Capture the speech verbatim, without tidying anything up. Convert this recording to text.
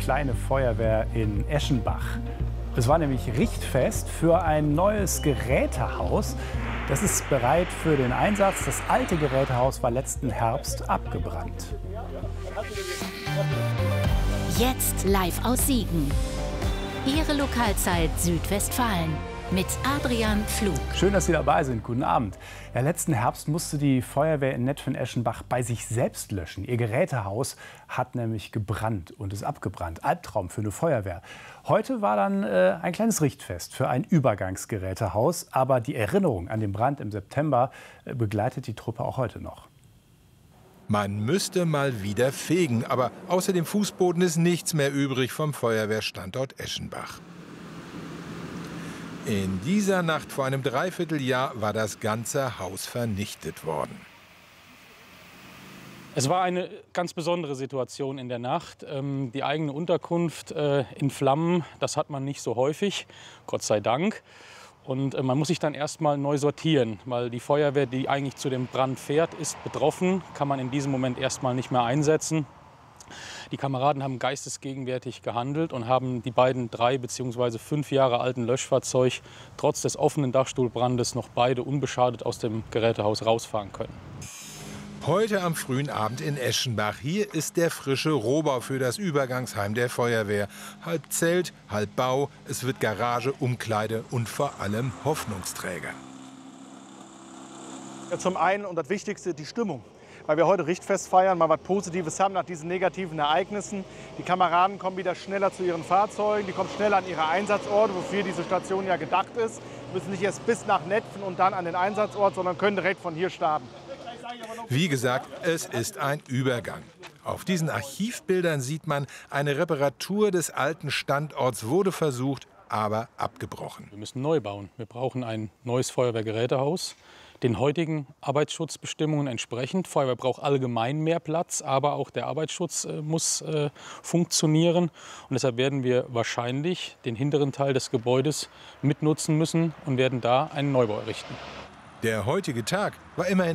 kleine Feuerwehr in Eschenbach. Es war nämlich Richtfest für ein neues Gerätehaus. Das ist bereit für den Einsatz. Das alte Gerätehaus war letzten Herbst abgebrannt. Jetzt live aus Siegen. Ihre Lokalzeit Südwestfalen mit Adrian Pflug. Schön, dass Sie dabei sind. Guten Abend. Ja, letzten Herbst musste die Feuerwehr in Netphen-Eschenbach bei sich selbst löschen. Ihr Gerätehaus hat nämlich gebrannt und ist abgebrannt. Albtraum für eine Feuerwehr. Heute war dann äh, ein kleines Richtfest für ein Übergangsgerätehaus. Aber die Erinnerung an den Brand im September äh, begleitet die Truppe auch heute noch. Man müsste mal wieder fegen, aber außer dem Fußboden ist nichts mehr übrig vom Feuerwehrstandort Eschenbach. In dieser Nacht vor einem Dreivierteljahr war das ganze Haus vernichtet worden. Es war eine ganz besondere Situation in der Nacht. Ähm, die eigene Unterkunft äh, in Flammen, das hat man nicht so häufig, Gott sei Dank. Und äh, man muss sich dann erstmal neu sortieren, weil die Feuerwehr, die eigentlich zu dem Brand fährt, ist betroffen, kann man in diesem Moment erstmal nicht mehr einsetzen. Die Kameraden haben geistesgegenwärtig gehandelt und haben die beiden drei bzw. fünf Jahre alten Löschfahrzeug trotz des offenen Dachstuhlbrandes noch beide unbeschadet aus dem Gerätehaus rausfahren können. Heute am frühen Abend in Eschenbach. Hier ist der frische Rohbau für das Übergangsheim der Feuerwehr. Halb Zelt, halb Bau. Es wird Garage, Umkleide und vor allem Hoffnungsträger. Ja, zum einen und das Wichtigste, die Stimmung. Weil wir heute Richtfest feiern, mal was Positives haben nach diesen negativen Ereignissen. Die Kameraden kommen wieder schneller zu ihren Fahrzeugen, die kommen schneller an ihre Einsatzorte, wofür diese Station ja gedacht ist. Müssen nicht erst bis nach Netphen und dann an den Einsatzort, sondern können direkt von hier starten. Wie gesagt, es ist ein Übergang. Auf diesen Archivbildern sieht man, eine Reparatur des alten Standorts wurde versucht, aber abgebrochen. Wir müssen neu bauen. Wir brauchen ein neues Feuerwehrgerätehaus, den heutigen Arbeitsschutzbestimmungen entsprechend. Feuerwehr braucht allgemein mehr Platz, aber auch der Arbeitsschutz äh, muss äh, funktionieren. Und deshalb werden wir wahrscheinlich den hinteren Teil des Gebäudes mitnutzen müssen und werden da einen Neubau errichten. Der heutige Tag war immerhin